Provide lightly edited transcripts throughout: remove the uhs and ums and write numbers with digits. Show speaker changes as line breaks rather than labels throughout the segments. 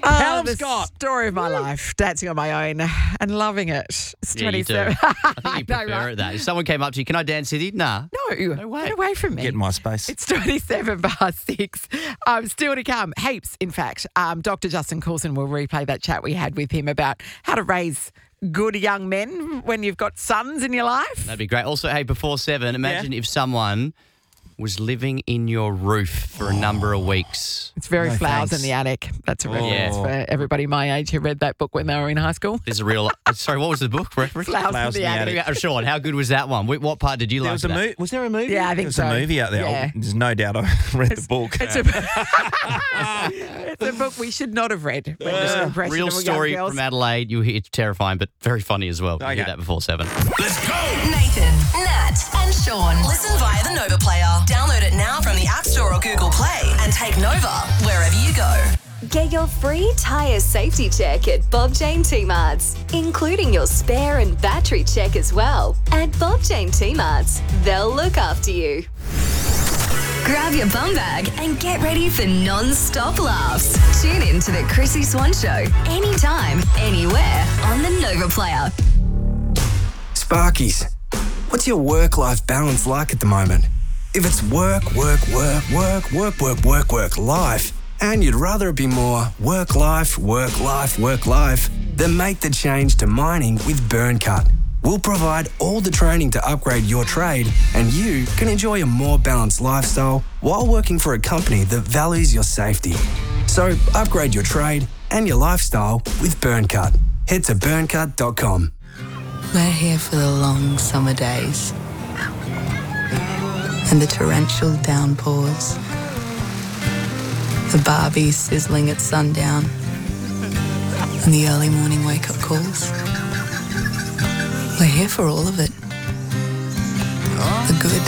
Callum
the
Scott.
story of my life, dancing on my own and loving it. It's
Yeah, you do.
27.
I think you
know,
prefer
right?
it that. If someone came up to you, can I dance with you? Nah.
No
way.
Get away from me.
Get in my space.
It's 27 past 6. Still to come. Heaps, in fact. Dr. Justin Coulson will replay that chat we had with him about how to raise good young men when you've got sons in your life.
That'd be great. Also, hey, before 7, imagine if someone was living in your roof for a number of weeks.
It's very
No
flowers
thanks.
in the attic. That's a reference
Yeah.
for everybody my age who read that book when they were in high school.
There's a real... Sorry, what was the book reference?
Flowers in the attic.
Sean, how good was that one? What part did you
There
like?
was a
that?
Was there a movie?
Yeah, I think
There's
so.
a movie out there.
Yeah.
There's no doubt I read the book.
It's a book we should not have read. When the impression
Real
of young
story
girls.
from Adelaide. It's terrifying, but very funny as well. You
Okay.
hear that before 7.
Let's go!
Nathan, Nat, and Sean. Listen via the Nova Player. Download it now from the App Store or Google Play and take Nova wherever you go.
Get your free tyre safety check at Bob Jane T-Marts, including your spare and battery check as well. At Bob Jane T-Marts, they'll look after you. Grab your bum bag and get ready for non-stop laughs. Tune in to the Chrissy Swan Show anytime, anywhere on the Nova Player.
Sparkies, what's your work-life balance like at the moment? If it's work, life, and you'd rather it be more work, life, then make the change to mining with BurnCut. We'll provide all the training to upgrade your trade, and you can enjoy a more balanced lifestyle while working for a company that values your safety. So upgrade your trade and your lifestyle with BurnCut. Head to burncut.com.
We're here for the long summer days and the torrential downpours, the Barbies sizzling at sundown and the early morning wake-up calls. We're here for all of it. The good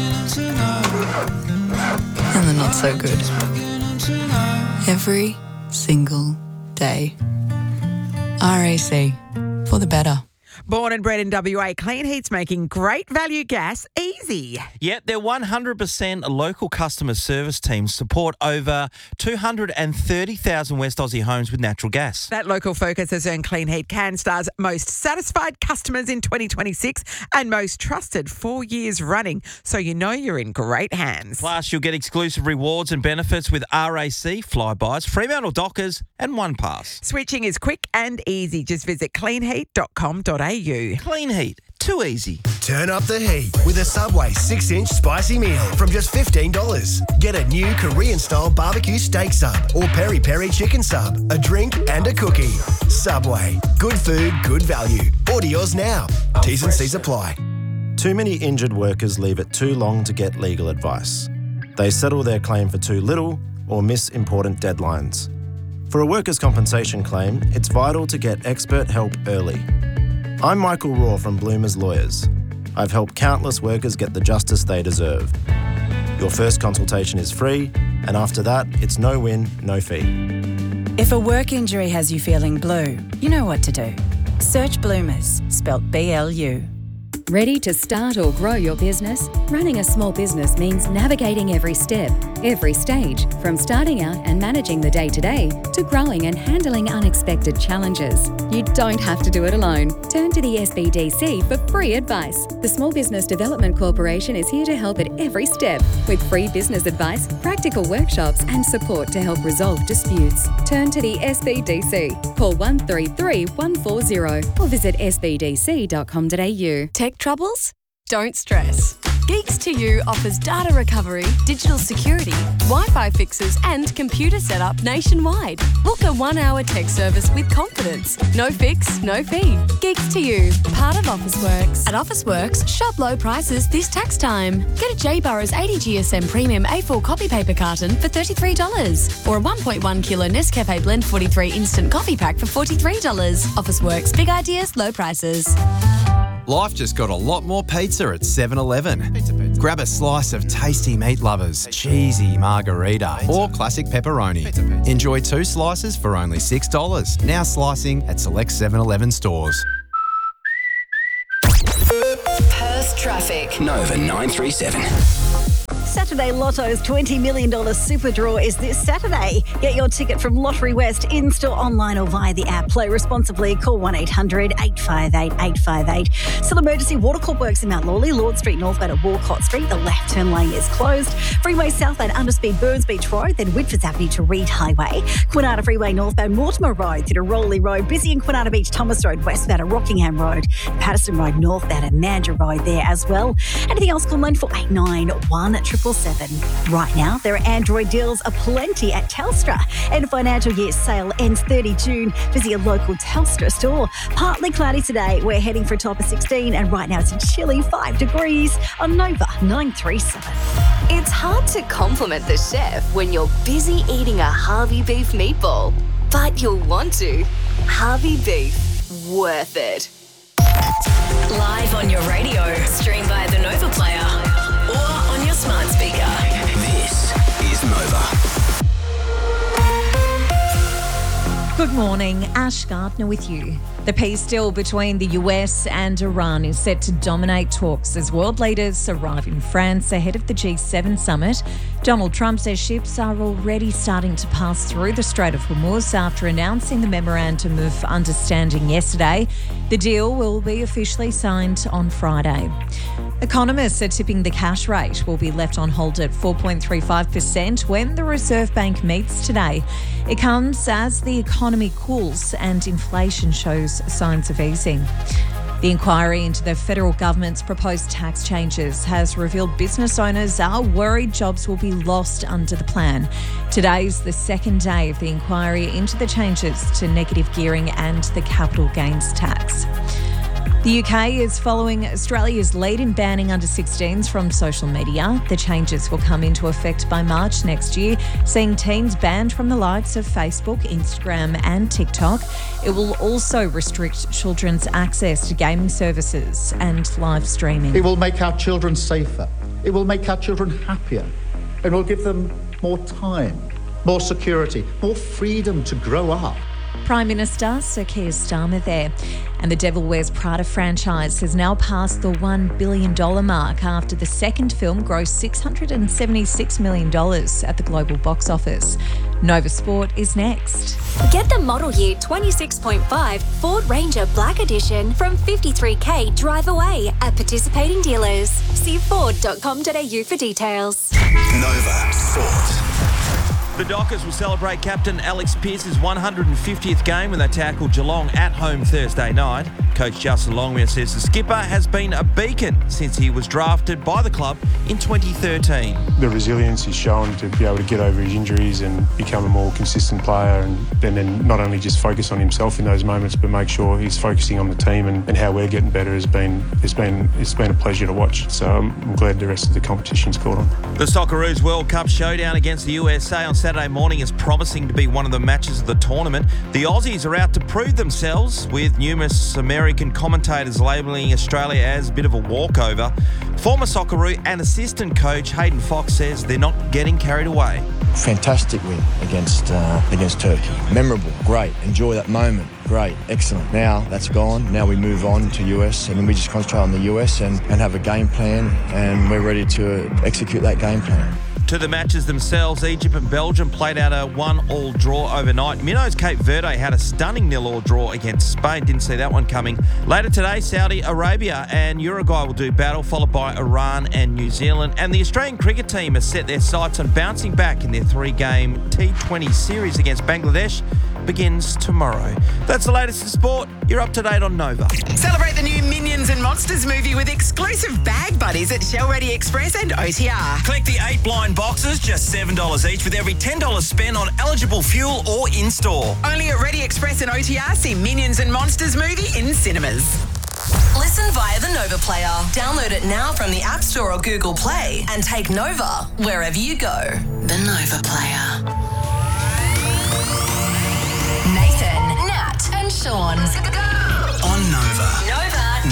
and the not so good. Every single day. RAC, for the better.
Born and bred in WA, Clean Heat's making great value gas easy.
Yet their 100% local customer service teams support over 230,000 West Aussie homes with natural gas.
That local focus has earned Clean Heat CanStar's most satisfied customers in 2026 and most trusted 4 years running, so you know you're in great hands.
Plus, you'll get exclusive rewards and benefits with RAC, Flybys, Fremantle Dockers and OnePass.
Switching is quick and easy. Just visit cleanheat.com.au.
Clean Heat, too easy.
Turn up the heat with a Subway 6-inch spicy meal from just $15. Get a new Korean-style barbecue steak sub or peri-peri chicken sub, a drink and a cookie. Subway. Good food, good value. Order yours now. T's and C's apply.
Too many injured workers leave it too long to get legal advice. They settle their claim for too little or miss important deadlines. For a workers' compensation claim, it's vital to get expert help early. I'm Michael Raw from Bloomers Lawyers. I've helped countless workers get the justice they deserve. Your first consultation is free, and after that, it's no win, no fee.
If a work injury has you feeling blue, you know what to do. Search Bloomers, spelt BLU.
Ready to start or grow your business? Running a small business means navigating every step, every stage, from starting out and managing the day-to-day to growing and handling unexpected challenges. You don't have to do it alone. Turn to the SBDC for free advice. The Small Business Development Corporation is here to help at every step with free business advice, practical workshops and support to help resolve disputes. Turn to the SBDC. Call 133 140 or visit sbdc.com.au.
Tech troubles? Don't stress. Geeks2U offers data recovery, digital security, Wi-Fi fixes and computer setup nationwide. Book a 1-hour tech service with confidence. No fix, no fee. Geeks2U, part of Officeworks. At Officeworks, shop low prices this tax time. Get a J Burroughs 80 GSM Premium A4 copy paper carton for $33 or a 1.1 kilo Nescafe Blend 43 instant coffee pack for $43. Officeworks, big ideas, low prices.
Life just got a lot more pizza at 7-Eleven. Grab a slice of tasty meat lovers, cheesy margarita, or classic pepperoni. Enjoy 2 slices for only $6. Now slicing at select 7-Eleven stores.
Perth traffic.
Nova 937. Saturday Lotto's $20 million super draw is this Saturday. Get your ticket from Lottery West in-store, online or via the app. Play responsibly. Call 1-800-858-858. Still emergency. Watercorp works in Mount Lawley, Lord Street northbound at Walcott Street. The left turn lane is closed. Freeway southbound Underspeed Burns Beach Road, then Whitfords Avenue to Reed Highway. Quinata Freeway northbound Mortimer Road through to Rowley Road. Busy in Quinata Beach Thomas Road, westbound at Rockingham Road. Patterson Road northbound at Mandurah Road there as well. Anything else, call 9489 1777. Right now, there are Android deals aplenty at Telstra. And financial year sale ends 30 June. Visit your local Telstra store. Partly cloudy today. We're heading for a top of 16, and right now it's a chilly 5 degrees on Nova 937.
It's hard to compliment the chef when you're busy eating a Harvey beef meatball, but you'll want to. Harvey beef, worth it.
Live on your radio, stream via the Nova Player, or on your smart speaker.
This is Nova.
Good morning, Ash Gardner with you. The peace deal between the US and Iran is set to dominate talks as world leaders arrive in France ahead of the G7 summit. Donald Trump says ships are already starting to pass through the Strait of Hormuz after announcing the Memorandum of Understanding yesterday. The deal will be officially signed on Friday. Economists are tipping the cash rate will be left on hold at 4.35% when the Reserve Bank meets today. It comes as the economy cools and inflation shows signs of easing. The inquiry into the federal government's proposed tax changes has revealed business owners are worried jobs will be lost under the plan. Today's the second day of the inquiry into the changes to negative gearing and the capital gains tax. The UK is following Australia's lead in banning under-16s from social media. The changes will come into effect by March next year, seeing teens banned from the likes of Facebook, Instagram and TikTok. It will also restrict children's access to gaming services and live streaming.
It will make our children safer. It will make our children happier. And will give them more time, more security, more freedom to grow up.
Prime Minister Sir Keir Starmer there. And the Devil Wears Prada franchise has now passed the $1 billion mark after the second film grossed $676 million at the global box office. Nova Sport is next.
Get the model year 26.5 Ford Ranger Black Edition from $53,000 drive away at participating dealers. See ford.com.au for details.
Nova Sport.
The Dockers will celebrate Captain Alex Pearce's 150th game when they tackle Geelong at home Thursday night. Coach Justin Longmuir says the skipper has been a beacon since he was drafted by the club in 2013.
The resilience he's shown to be able to get over his injuries and become a more consistent player, and then not only just focus on himself in those moments but make sure he's focusing on the team and how we're getting better it's been a pleasure to watch. So I'm glad the rest of the competition's caught on.
The Socceroos World Cup showdown against the USA on Saturday morning is promising to be one of the matches of the tournament. The Aussies are out to prove themselves, with numerous American commentators labelling Australia as a bit of a walkover. Former Socceroo and assistant coach Hayden Fox says they're not getting carried away.
Fantastic win against Turkey. Memorable, great, enjoy that moment, great, excellent. Now that's gone, now we move on to US and then we just concentrate on the US and have a game plan, and we're ready to execute that game plan.
To the matches themselves, Egypt and Belgium played out a 1-1 draw overnight. Minnows Cape Verde had a stunning 0-0 draw against Spain. Didn't see that one coming. Later today, Saudi Arabia and Uruguay will do battle, followed by Iran and New Zealand. And the Australian cricket team has set their sights on bouncing back in their 3-game T20 series against Bangladesh. Begins tomorrow. That's the latest in sport. You're up to date on Nova.
Celebrate the new Minions and Monsters movie with exclusive bag buddies at Shell Ready Express and OTR.
Collect the 8 blind boxes, just $7 each, with every $10 spent on eligible fuel or in-store.
Only at Ready Express and OTR. See Minions and Monsters movie in cinemas.
Listen via the Nova Player. Download it now from the App Store or Google Play and take Nova wherever you go. The Nova Player. Nathan, Nat and Sean.
On Nova.
Nova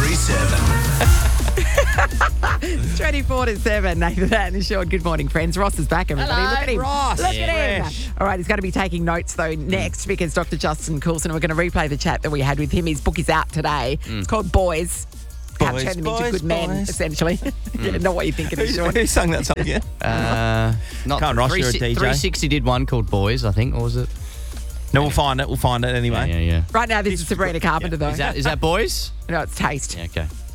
937.
It's 24-7. Nathan and Sean. Good morning, friends. Ross is back, everybody.
Hello,
Look at him.
Ross.
Look at him.
Fresh.
All right, he's going to be taking notes, though, next because Dr. Justin Coulson, we're going to replay the chat that we had with him. His book is out today. It's called Boys. Can't turn them into good men, essentially. Yeah, not what you're thinking, Sean.
Who sung that song again?
Not
Can't Ross, you're a DJ.
360 did one called Boys, I think, or was it?
No, we'll find it. We'll find it anyway.
Yeah.
Right now, this is Sabrina Carpenter, though.
Is that Boys?
No, it's Taste.
Yeah, okay.